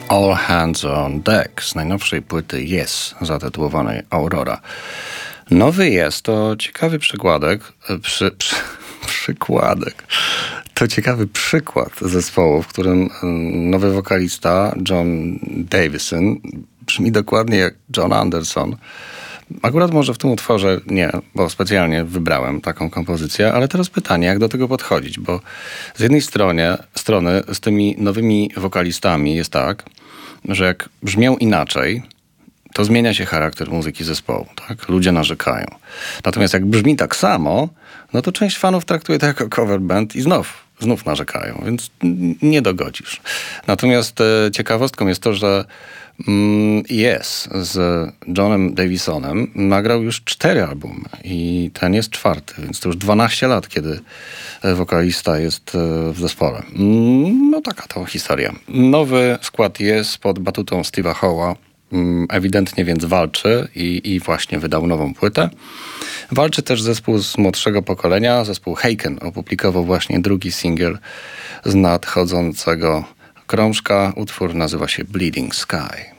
All Hands on Deck z najnowszej płyty Yes, zatytułowanej Aurora. Nowy Yes to ciekawy przykładek, przykładek. To ciekawy przykład zespołu, w którym nowy wokalista John Davison brzmi dokładnie jak John Anderson. Akurat może w tym utworze nie, bo specjalnie wybrałem taką kompozycję, ale teraz pytanie, jak do tego podchodzić, bo z jednej strony z tymi nowymi wokalistami jest tak, że jak brzmią inaczej, to zmienia się charakter muzyki zespołu, tak? Ludzie narzekają. Natomiast jak brzmi tak samo, no to część fanów traktuje to jako cover band i znów narzekają, więc nie dogodzisz. Natomiast ciekawostką jest to, że Yes z Johnem Davisonem nagrał już 4 albumy i ten jest 4, więc to już 12 lat, kiedy wokalista jest w zespole. No taka to historia. Nowy skład Yes pod batutą Steve'a Howe'a ewidentnie więc walczy i właśnie wydał nową płytę. Walczy też zespół z młodszego pokolenia, zespół Haken opublikował właśnie drugi singiel z nadchodzącego krążka. Utwór nazywa się Bleeding Sky.